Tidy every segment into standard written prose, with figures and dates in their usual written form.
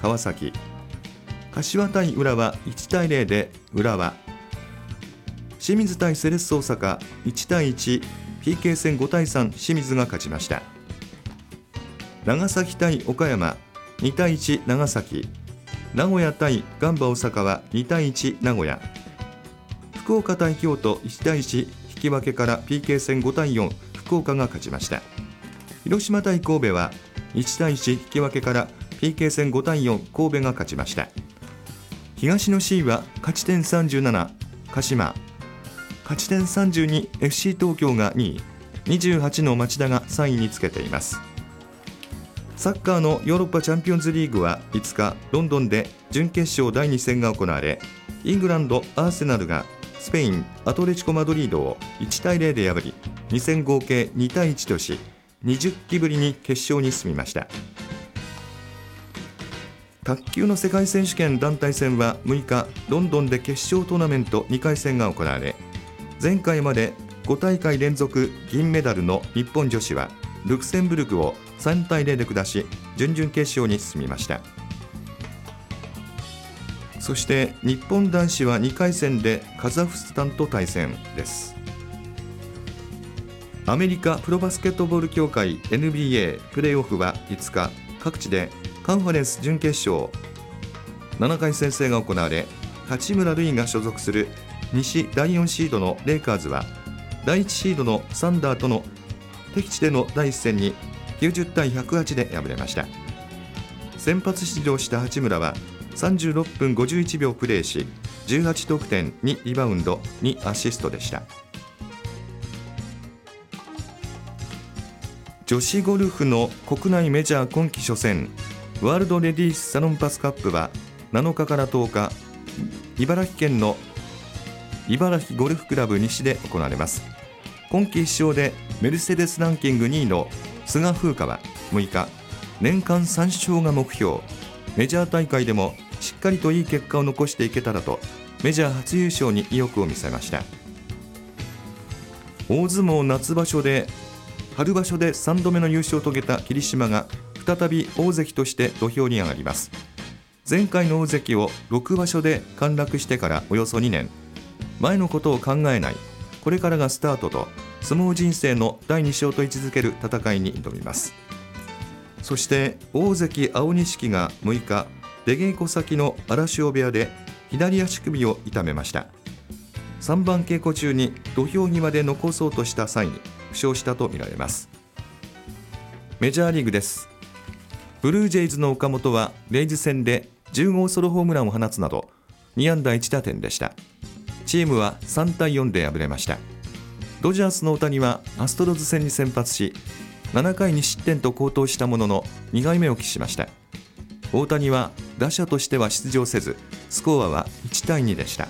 川崎。柏対浦和1対0で浦和。清水対セレッソ大阪1対1、 PK 戦5対3、清水が勝ちました。長崎対岡山2対1、長崎。名古屋対ガンバ大阪は2対1、名古屋。福岡対京都1対1、引き分けから PK 戦5対4、福岡が勝ちました。広島対神戸は1対1、引き分けから PK 戦5対4、神戸が勝ちました。東の C は勝ち点37、鹿島。勝ち点32、FC 東京が2位、28の町田が3位につけています。サッカーのヨーロッパチャンピオンズリーグは5日、ロンドンで準決勝第2戦が行われ、イングランドアーセナルがスペインアトレチコマドリードを1対0で破り、2戦合計2対1とし、20期ぶりに決勝に進みました。卓球の世界選手権団体戦は6日、ロンドンで決勝トーナメント2回戦が行われ、前回まで5大会連続銀メダルの日本女子はルクセンブルクを3対0で下し、準々決勝に進みました。そして日本男子は2回戦でカザフスタンと対戦です。アメリカプロバスケットボール協会 NBA プレーオフは5日、各地でカンファレンス準決勝7回戦制が行われ、八村塁が所属する西第4シードのレイカーズは第1シードのサンダーとの敵地での第1戦に90対108で敗れました。先発出場した八村は36分51秒プレーし、18得点2リバウンド2アシストでした。女子ゴルフの国内メジャー今季初戦、ワールドレディースサロンパスカップは7日から10日、茨城県の茨城ゴルフクラブ西で行われます。今季1勝でメルセデスランキング2位の菅風花は6日、年間3勝が目標、メジャー大会でもしっかりといい結果を残していけたらと、メジャー初優勝に意欲を見せました。大相撲夏場所で春場所で3度目の優勝を遂げた霧島が再び大関として土俵に上がります。前回の大関を6場所で陥落してからおよそ2年、前のことを考えない、これからがスタートと、相撲人生の第2章と位置づける戦いに挑みます。そして大関青錦が6日、出稽古先の荒汐部屋で左足首を痛めました。3番稽古中に土俵際で残そうとした際に負傷したとみられます。メジャーリーグです。ブルージェイズの岡本はレイズ戦で10号ソロホームランを放つなど2安打1打点でした。チームは3対4で敗れました。ドジャースの大谷はアストロズ戦に先発し、7回2失点と好投したものの2敗目を喫しました。大谷は打者としては出場せず、スコアは1対2でした。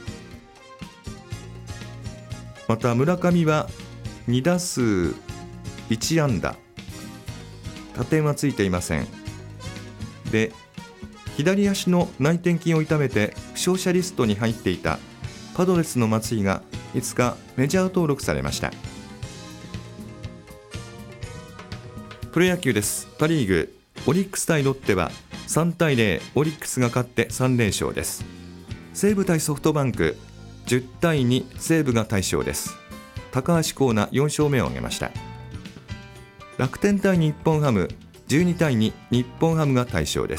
また村上は2打数1安打、打点はついていません。で、左足の内転筋を痛めて負傷者リストに入っていたパドレスの松井が5日メジャー登録されました。プロ野球です。パ・リーグ、オリックス対ロッテは3対0、オリックスが勝って3連勝です。西武対ソフトバンク10対2、西武が大勝です。高橋光成4勝目を挙げました。楽天対日本ハム12対2、日本ハムが大勝です。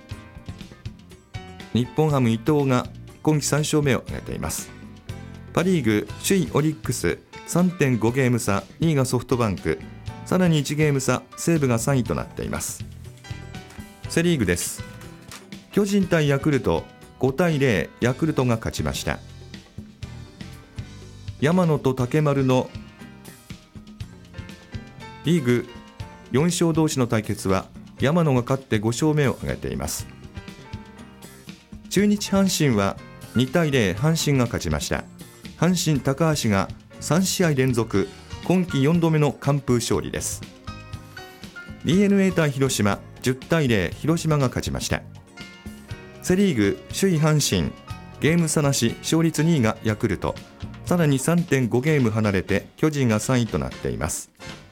日本ハム伊藤が今季3勝目を挙げています。パ・リーグ首位オリックス 3.5 ゲーム差、2位がソフトバンク、さらに1ゲーム差、西武が3位となっています。セ・リーグです。巨人対ヤクルト5対0、ヤクルトが勝ちました。山野と竹丸のリーグ4勝同士の対決は山野が勝って5勝目を挙げています。中日阪神は2対0、阪神が勝ちました。阪神高橋が3試合連続今季4度目の完封勝利です。 DNA 対広島10対0、広島が勝ちました。セ・リーグ首位阪神、ゲーム差なし、勝率2位がヤクルト、さらに 3.5 ゲーム離れて巨人が3位となっています。